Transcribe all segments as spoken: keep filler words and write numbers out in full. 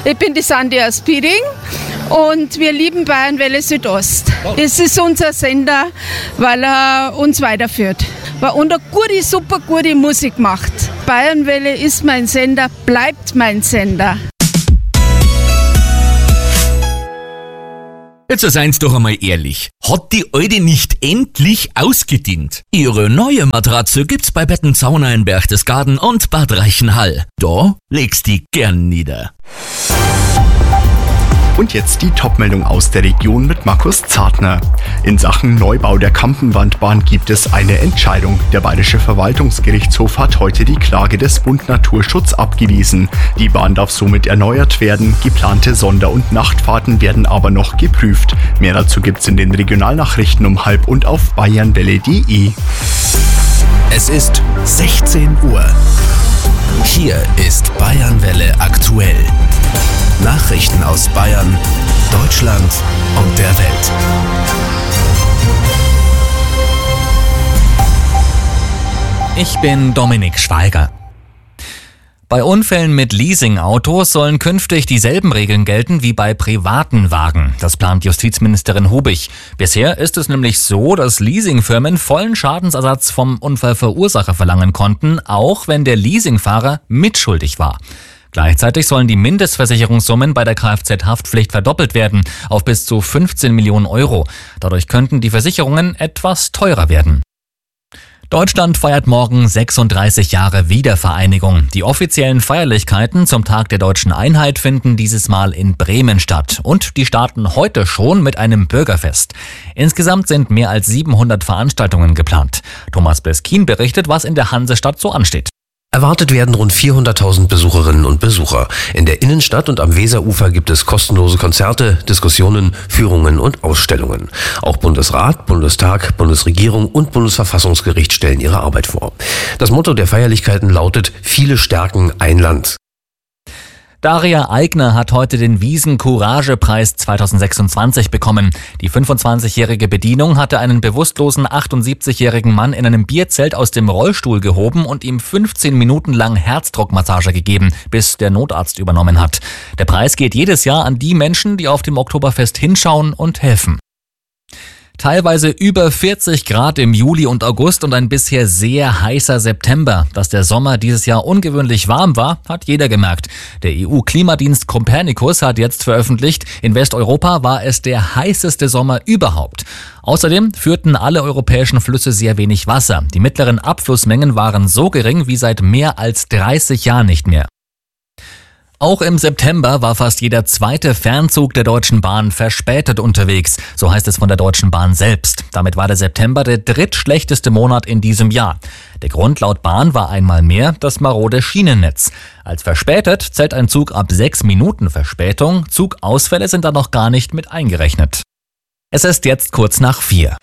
Ich bin die Sandy aus Piering und wir lieben Bayernwelle Südost. Das ist unser Sender, weil er uns weiterführt. Und eine gute, super gute Musik macht. Bayernwelle ist mein Sender, bleibt mein Sender. Jetzt seid's doch einmal ehrlich. Hat die Alte nicht endlich ausgedient? Ihre neue Matratze gibt's bei Bettenzauner in Berchtesgaden und Bad Reichenhall. Da legst die gern nieder. Und jetzt die Topmeldung aus der Region mit Markus Zartner. In Sachen Neubau der Kampenwandbahn gibt es eine Entscheidung. Der Bayerische Verwaltungsgerichtshof hat heute die Klage des Bund Naturschutz abgewiesen. Die Bahn darf somit erneuert werden. Geplante Sonder- und Nachtfahrten werden aber noch geprüft. Mehr dazu gibt's in den Regionalnachrichten um halb und auf bayernwelle punkt de. Es ist sechzehn Uhr. Hier ist Bayernwelle aktuell. Nachrichten aus Bayern, Deutschland und der Welt. Ich bin Dominik Schweiger. Bei Unfällen mit Leasingautos sollen künftig dieselben Regeln gelten wie bei privaten Wagen. Das plant Justizministerin Hubich. Bisher ist es nämlich so, dass Leasingfirmen vollen Schadensersatz vom Unfallverursacher verlangen konnten, auch wenn der Leasingfahrer mitschuldig war. Gleichzeitig sollen die Mindestversicherungssummen bei der Kfz-Haftpflicht verdoppelt werden auf bis zu fünfzehn Millionen Euro. Dadurch könnten die Versicherungen etwas teurer werden. Deutschland feiert morgen sechsunddreißig Jahre Wiedervereinigung. Die offiziellen Feierlichkeiten zum Tag der deutschen Einheit finden dieses Mal in Bremen statt. Und die starten heute schon mit einem Bürgerfest. Insgesamt sind mehr als siebenhundert Veranstaltungen geplant. Thomas Beskin berichtet, was in der Hansestadt so ansteht. Erwartet werden rund vierhunderttausend Besucherinnen und Besucher. In der Innenstadt und am Weserufer gibt es kostenlose Konzerte, Diskussionen, Führungen und Ausstellungen. Auch Bundesrat, Bundestag, Bundesregierung und Bundesverfassungsgericht stellen ihre Arbeit vor. Das Motto der Feierlichkeiten lautet: Viele stärken ein Land. Daria Eigner hat heute den Wiesen-Courage-Preis zweitausendsechsundzwanzig bekommen. Die fünfundzwanzigjährige Bedienung hatte einen bewusstlosen achtundsiebzigjährigen Mann in einem Bierzelt aus dem Rollstuhl gehoben und ihm fünfzehn Minuten lang Herzdruckmassage gegeben, bis der Notarzt übernommen hat. Der Preis geht jedes Jahr an die Menschen, die auf dem Oktoberfest hinschauen und helfen. Teilweise über vierzig Grad im Juli und August und ein bisher sehr heißer September. Dass der Sommer dieses Jahr ungewöhnlich warm war, hat jeder gemerkt. Der E U-Klimadienst Copernicus hat jetzt veröffentlicht, in Westeuropa war es der heißeste Sommer überhaupt. Außerdem führten alle europäischen Flüsse sehr wenig Wasser. Die mittleren Abflussmengen waren so gering wie seit mehr als dreißig Jahren nicht mehr. Auch im September war fast jeder zweite Fernzug der Deutschen Bahn verspätet unterwegs. So heißt es von der Deutschen Bahn selbst. Damit war der September der drittschlechteste Monat in diesem Jahr. Der Grund laut Bahn war einmal mehr das marode Schienennetz. Als verspätet zählt ein Zug ab sechs Minuten Verspätung. Zugausfälle sind da noch gar nicht mit eingerechnet. Es ist jetzt kurz nach vier.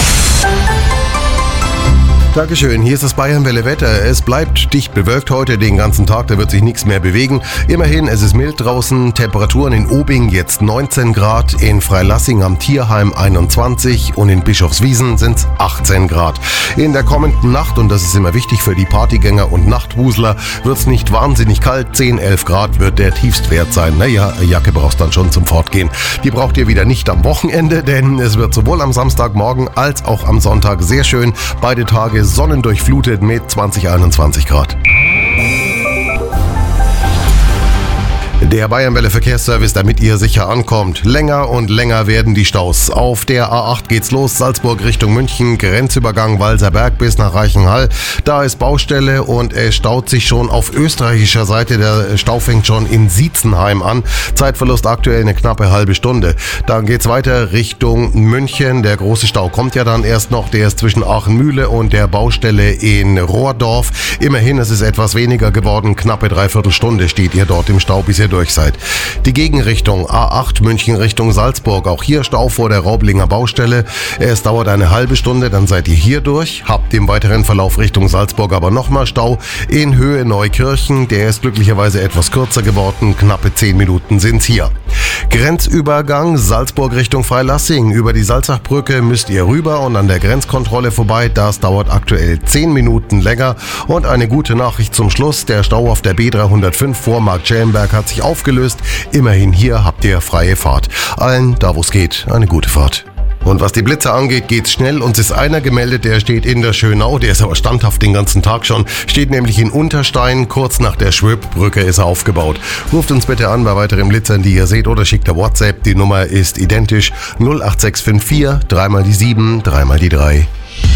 Dankeschön, hier ist das Bayernwelle Wetter. Es bleibt dicht bewölkt heute den ganzen Tag, da wird sich nichts mehr bewegen. Immerhin, es ist mild draußen, Temperaturen in Obing jetzt neunzehn Grad, in Freilassing am Tierheim einundzwanzig und in Bischofswiesen sind es achtzehn Grad. In der kommenden Nacht, und das ist immer wichtig für die Partygänger und Nachtwusler, wird es nicht wahnsinnig kalt, zehn, elf Grad wird der Tiefstwert sein. Naja, eine Jacke brauchst dann schon zum Fortgehen. Die braucht ihr wieder nicht am Wochenende, denn es wird sowohl am Samstagmorgen als auch am Sonntag sehr schön. Beide Tage sonnendurchflutet mit zwanzig, einundzwanzig Grad. Der Bayernwelle Verkehrsservice, damit ihr sicher ankommt. Länger und länger werden die Staus. Auf der A acht geht's los, Salzburg Richtung München, Grenzübergang Walserberg bis nach Reichenhall. Da ist Baustelle und es staut sich schon auf österreichischer Seite. Der Stau fängt schon in Sietzenheim an. Zeitverlust aktuell eine knappe halbe Stunde. Dann geht's weiter Richtung München. Der große Stau kommt ja dann erst noch. Der ist zwischen Aachenmühle und der Baustelle in Rohrdorf. Immerhin, es ist etwas weniger geworden. Knappe Dreiviertelstunde steht ihr dort im Stau, bis ihr durch seid. Die Gegenrichtung A acht München Richtung Salzburg. Auch hier Stau vor der Raublinger Baustelle. Es dauert eine halbe Stunde, dann seid ihr hier durch. Habt im weiteren Verlauf Richtung Salzburg aber nochmal Stau in Höhe Neukirchen. Der ist glücklicherweise etwas kürzer geworden. Knappe zehn Minuten sind's hier. Grenzübergang Salzburg Richtung Freilassing. Über die Salzachbrücke müsst ihr rüber und an der Grenzkontrolle vorbei. Das dauert aktuell zehn Minuten länger. Und eine gute Nachricht zum Schluss. Der Stau auf der B dreihundertfünf vor Marktschellenberg hat sich auch aufgelöst. Immerhin hier habt ihr freie Fahrt. Allen, da wo es geht, eine gute Fahrt. Und was die Blitze angeht, geht's schnell. Uns ist einer gemeldet, der steht in der Schönau, der ist aber standhaft den ganzen Tag schon, steht nämlich in Unterstein, kurz nach der Schwöbbrücke ist er aufgebaut. Ruft uns bitte an bei weiteren Blitzern, die ihr seht, oder schickt der WhatsApp, die Nummer ist identisch null acht sechs fünf vier, dreimal die sieben, dreimal die drei.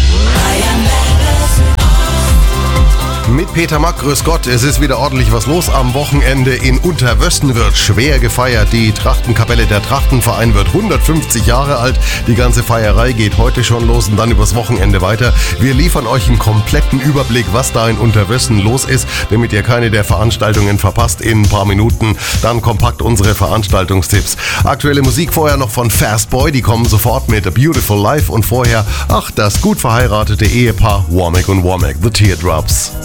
Mit Peter Mack, grüß Gott, es ist wieder ordentlich was los am Wochenende. In Unterwösten wird schwer gefeiert. Die Trachtenkapelle der Trachtenverein wird hundertfünfzig Jahre alt. Die ganze Feierei geht heute schon los und dann übers Wochenende weiter. Wir liefern euch einen kompletten Überblick, was da in Unterwösten los ist, damit ihr keine der Veranstaltungen verpasst in ein paar Minuten. Dann kompakt unsere Veranstaltungstipps. Aktuelle Musik vorher noch von Fast Boy, die kommen sofort mit A Beautiful Life und vorher, ach, das gut verheiratete Ehepaar Womack und Womack, The Teardrops.